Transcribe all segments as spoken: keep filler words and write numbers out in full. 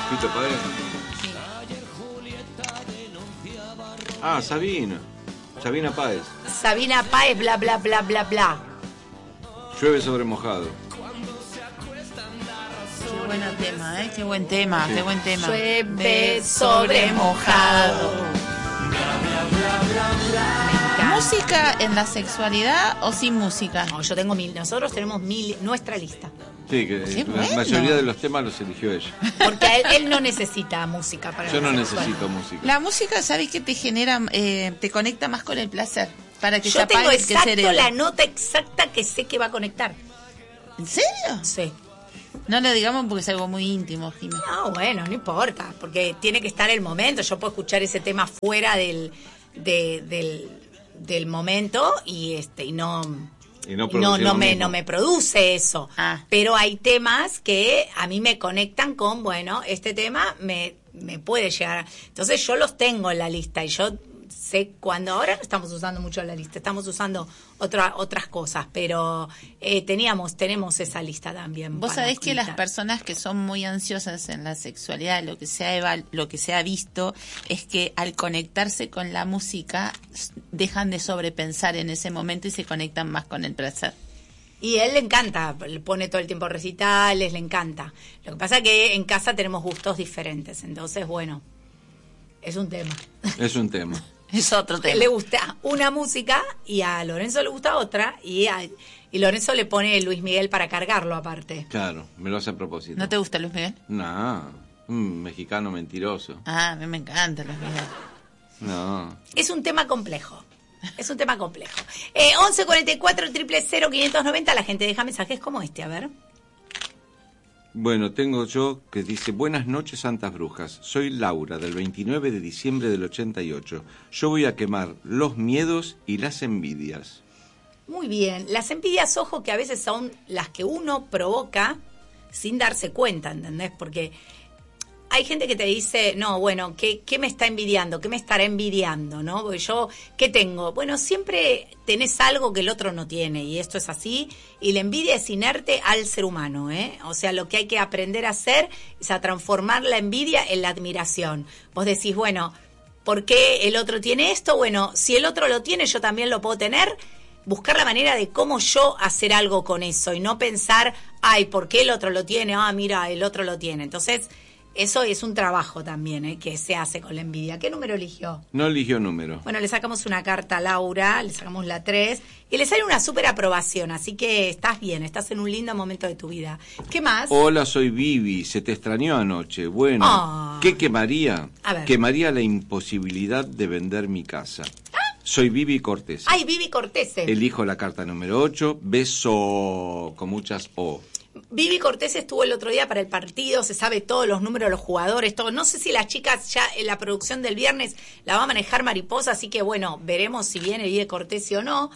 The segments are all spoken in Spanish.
Fito Páez. Sí. Ah, Sabina. Sabina Páez. Sabina Páez, bla, bla, bla, bla, bla. Llueve sobre mojado. Qué buen tema, ¿eh? Qué buen tema, Sí. qué buen tema. Llueve sobre mojado. ¿Música en la sexualidad o sin música? No, yo tengo mil. Nosotros tenemos mil, nuestra lista. Sí, que Qué la bueno. mayoría de los temas los eligió ella. Porque a él, él no necesita música para Yo no la sexual. necesito música. La música, ¿sabes qué te genera, eh, te conecta más con el placer? Para que Yo se tengo apague el exacto cerebro. la nota exacta que sé que va a conectar. ¿En serio? Sí. No lo digamos porque es algo muy íntimo, Jimé. No, bueno, no importa, porque tiene que estar el momento. Yo puedo escuchar ese tema fuera del, de- del, del momento y este y no Y no y no, produce no lo me mismo. no me produce eso. Ah. Pero hay temas que a mí me conectan con, bueno, este tema me, me puede llegar a- entonces yo los tengo en la lista y yo sé cuando, ahora no estamos usando mucho la lista, estamos usando otra, otras cosas, pero eh, teníamos, tenemos esa lista también. Vos para sabés que las conectar. personas que son muy ansiosas en la sexualidad, lo que se ha eva- lo que se ha visto es que al conectarse con la música s- dejan de sobrepensar en ese momento y se conectan más con el placer. Y a él le encanta, le pone todo el tiempo recitales, le encanta. Lo que pasa es que en casa tenemos gustos diferentes, entonces, bueno, es un tema. Es un tema. Es otro A él tema. le gusta una música y a Lorenzo le gusta otra, y, a- y Lorenzo le pone Luis Miguel para cargarlo aparte. Claro, me lo hace a propósito. ¿No te gusta Luis Miguel? No, un mexicano mentiroso. Ah, a mí me encanta Luis Miguel. No. Es un tema complejo. Es un tema complejo. Eh, once cuarenta y cuatro, cero cero cero, quinientos noventa, la gente deja mensajes como este, a ver. Bueno, tengo yo que dice, buenas noches, santas brujas. Soy Laura, del veintinueve de diciembre del ochenta y ocho. Yo voy a quemar los miedos y las envidias. Muy bien. Las envidias, ojo, que a veces son las que uno provoca sin darse cuenta, ¿entendés? Porque hay gente que te dice, no, bueno, ¿qué, qué me está envidiando? ¿Qué me estará envidiando? ¿No? Porque yo, ¿qué tengo? Bueno, siempre tenés algo que el otro no tiene, y esto es así, y la envidia es inerte al ser humano, ¿eh? O sea, lo que hay que aprender a hacer es a transformar la envidia en la admiración. Vos decís, bueno, ¿por qué el otro tiene esto? Bueno, si el otro lo tiene, yo también lo puedo tener. Buscar la manera de cómo yo hacer algo con eso y no pensar, ay, ¿por qué el otro lo tiene? Ah, mira, el otro lo tiene. Entonces, eso es un trabajo también, ¿eh? Que se hace con la envidia. ¿Qué número eligió? No eligió número. Bueno, le sacamos una carta a Laura, le sacamos la tres y le sale una súper aprobación, así que estás bien, estás en un lindo momento de tu vida. ¿Qué más? Hola, soy Vivi. Se te extrañó anoche. Bueno, Ah. ¿qué quemaría? A ver. Quemaría la imposibilidad de vender mi casa. Soy Vivi Cortés. Ay, Vivi Cortese. Elijo la carta número ocho. Beso con muchas O. Vivi Cortés estuvo el otro día para el partido, se sabe todos los números, los jugadores, todo. No sé si las chicas ya en la producción del viernes la va a manejar Mariposa, así que bueno, veremos si viene Vivi Cortés o no.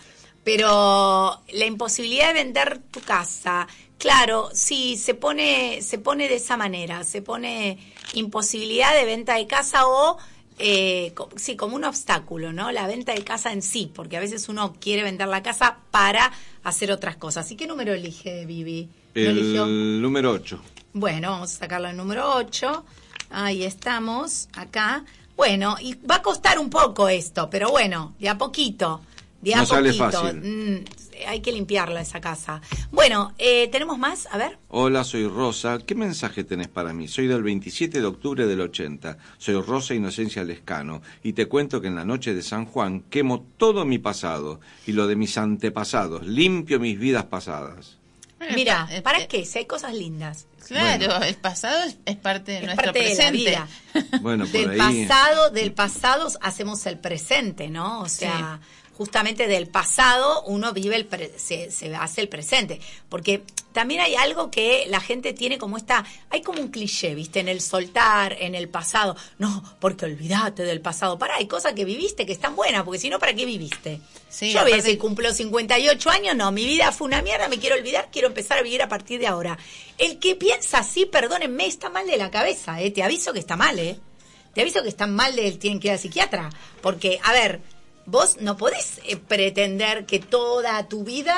Pero la imposibilidad de vender tu casa, claro, sí, se pone, se pone de esa manera, se pone imposibilidad de venta de casa o... Eh, co- sí, como un obstáculo, ¿no? La venta de casa en sí, porque a veces uno quiere vender la casa para hacer otras cosas. ¿Y qué número elige Vivi? ¿Lo eligió? El número ocho. Bueno, vamos a sacarlo al número ocho. Ahí estamos, acá. Bueno, y va a costar un poco esto, pero bueno, de a poquito. De a No sale poquito. fácil. Mm, hay que limpiarla esa casa. Bueno, eh, ¿tenemos más? A ver. Hola, soy Rosa. ¿Qué mensaje tenés para mí? Soy del veintisiete de octubre del ochenta. Soy Rosa Inocencia Lescano. Y te cuento que en la noche de San Juan quemo todo mi pasado y lo de mis antepasados. Limpio mis vidas pasadas. Mira, Eh, ¿para eh, qué? Si hay cosas lindas. Claro, Bueno. el pasado es, es parte de Es nuestro parte de la presente. vida. Bueno, por Del ahí... pasado, del pasado hacemos el presente, ¿no? O sea, justamente del pasado uno vive el pre- se, se hace el presente, porque también hay algo que la gente tiene como esta, hay como un cliché, ¿viste? En el soltar, en el pasado. No, porque olvídate del pasado. Pará, hay cosas que viviste que están buenas, porque si no, ¿para qué viviste? Sí, Yo voy a aparte- decir, cumplo cincuenta y ocho años, no, mi vida fue una mierda, me quiero olvidar, quiero empezar a vivir a partir de ahora. El que piensa así, perdónenme, está mal de la cabeza, ¿eh? Te aviso que está mal, ¿eh? Te aviso que está mal de él, tienen que ir al psiquiatra. Porque, a ver, vos no podés eh, pretender que toda tu vida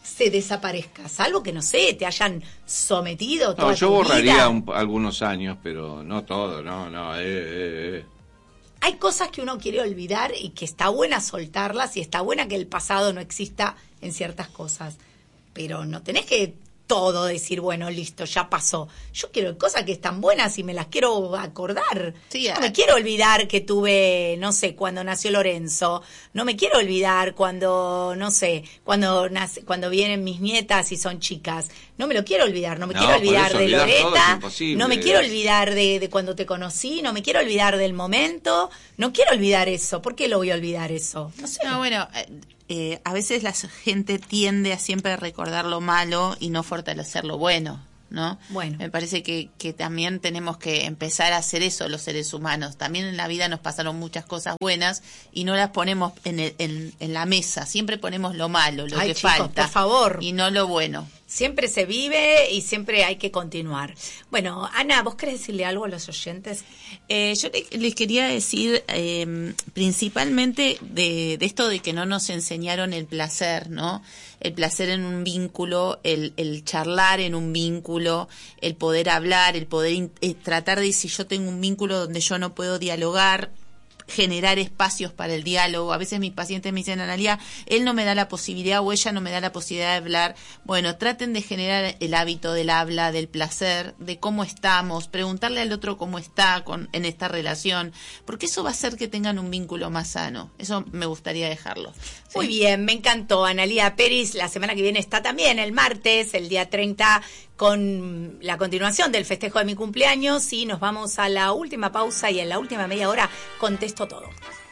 se desaparezca, salvo que, no sé, te hayan sometido toda No, yo tu borraría vida. un- algunos años, pero no todo, no, no, eh, eh, eh. Hay cosas que uno quiere olvidar y que está buena soltarlas y está buena que el pasado no exista en ciertas cosas. Pero no tenés que todo decir, bueno, listo, ya pasó. Yo quiero cosas que están buenas y me las quiero acordar. Sí, Yo no a- me quiero olvidar que tuve, no sé, cuando nació Lorenzo. No me quiero olvidar cuando, no sé, cuando nace, cuando vienen mis nietas y son chicas. No me lo quiero olvidar. No me No, quiero por olvidar eso de olvidar todo es Loreta. imposible. No me quiero olvidar de, de cuando te conocí. No me quiero olvidar del momento. No quiero olvidar eso. ¿Por qué lo voy a olvidar eso? No sé. No, bueno, eh, eh, a veces la gente tiende a siempre recordar lo malo y no fortalecer lo bueno, ¿no? Bueno. Me parece que, que también tenemos que empezar a hacer eso los seres humanos. También en la vida nos pasaron muchas cosas buenas y no las ponemos en, el- en, en la mesa. Siempre ponemos lo malo, lo Ay, que chicos, falta. por favor. Y no lo bueno. Siempre se vive y siempre hay que continuar. Bueno, Ana, ¿vos querés decirle algo a los oyentes? Eh, yo le- les quería decir eh, principalmente de, de esto de que no nos enseñaron el placer, ¿no? El placer en un vínculo, el, el charlar en un vínculo, el poder hablar, el poder in- eh, tratar de, si yo tengo un vínculo donde yo no puedo dialogar, generar espacios para el diálogo. A veces mis pacientes me dicen, Analía, él no me da la posibilidad o ella no me da la posibilidad de hablar. Bueno, traten de generar el hábito del habla, del placer, de cómo estamos, preguntarle al otro cómo está con, en esta relación, porque eso va a hacer que tengan un vínculo más sano. Eso me gustaría dejarlo. ¿Sí? Muy bien, me encantó. Analía Peris, la semana que viene está también, el martes, el día treinta, con la continuación del festejo de mi cumpleaños y nos vamos a la última pausa y en la última media hora contesto todo.